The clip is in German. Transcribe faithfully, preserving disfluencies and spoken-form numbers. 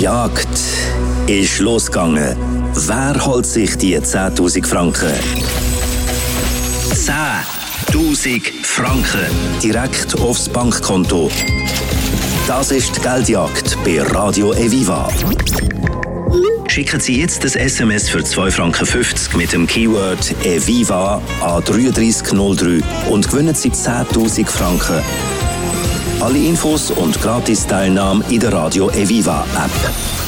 Die Jagd ist losgegangen. Wer holt sich die zehntausend Franken? zehntausend Franken direkt aufs Bankkonto. Das ist die Geldjagd bei Radio Eviva. Schicken Sie jetzt das S M S für zwei Franken fünfzig mit dem Keyword Eviva an drei drei null drei und gewinnen Sie zehntausend Franken. Alle Infos und Gratis-Teilnahme in der Radio Eviva App.